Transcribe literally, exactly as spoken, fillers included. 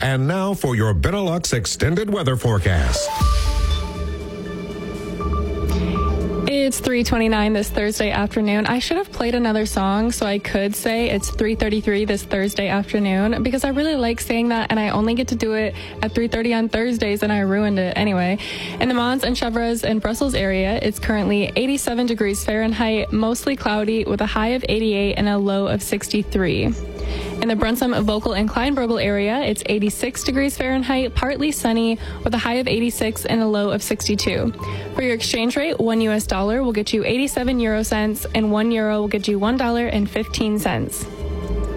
And now for your Benelux extended weather forecast. It's three twenty-nine this Thursday afternoon. I should have played another song so I could say it's three thirty-three this Thursday afternoon, because I really like saying that, and I only get to do it at three thirty on Thursdays, and I ruined it anyway. In the Mons and Chevres and Brussels area, it's currently eighty-seven degrees Fahrenheit, mostly cloudy with a high of eighty-eight and a low of sixty-three. In the Brunsum, Vogel, and Kleinbroebel area, it's eighty-six degrees Fahrenheit, partly sunny, with a high of eighty-six and a low of sixty-two. For your exchange rate, one U S dollar will get you eighty-seven euro cents, and one euro will get you one dollar and fifteen cents.